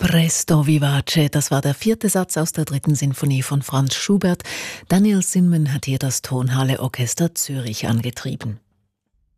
Presto vivace, das war der 4. Satz aus der 3. Sinfonie von Franz Schubert. Daniel Zinman hat hier das Tonhalle Orchester Zürich angetrieben.